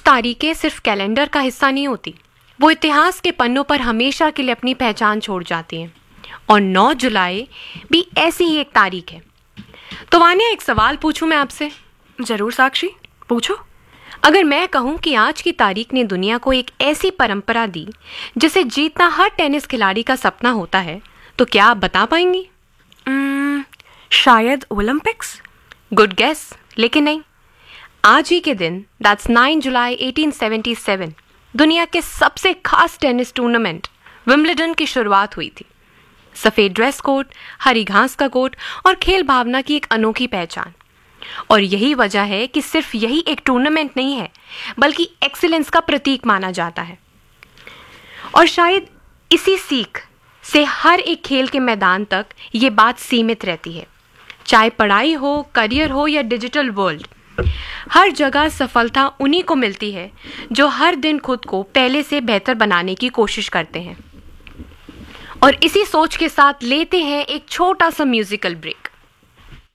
तारीखें सिर्फ कैलेंडर का हिस्सा नहीं होती, वो इतिहास के पन्नों पर हमेशा के लिए अपनी पहचान छोड़ जाती हैं। और 9 जुलाई भी ऐसी ही एक तारीख है। तो वान्या, एक सवाल पूछूं मैं आपसे? जरूर साक्षी, पूछो। अगर मैं कहूं कि आज की तारीख ने दुनिया को एक ऐसी परंपरा दी जिसे जीतना हर टेनिस खिलाड़ी का सपना होता है, तो क्या आप बता पाएंगी? शायद ओलंपिक्स। गुड गेस, लेकिन नहीं। आज ही के दिन, दैट्स 9 जुलाई 1877, दुनिया के सबसे खास टेनिस टूर्नामेंट विंबलडन की शुरुआत हुई थी। सफ़ेद ड्रेस कोड, हरी घास का कोर्ट और खेल भावना की एक अनोखी पहचान। और यही वजह है कि सिर्फ यही एक टूर्नामेंट नहीं है, बल्कि एक्सीलेंस का प्रतीक माना जाता है। और शायद इसी सीख से हर एक खेल के मैदान तक ये बात सीमित रहती है। चाहे पढ़ाई हो, करियर हो या डिजिटल वर्ल्ड, हर जगह सफलता उन्हीं को मिलती है जो हर दिन खुद को पहले से बेहतर बनाने की कोशिश करते हैं। और इसी सोच के साथ लेते हैं एक छोटा सा म्यूजिकल ब्रेक।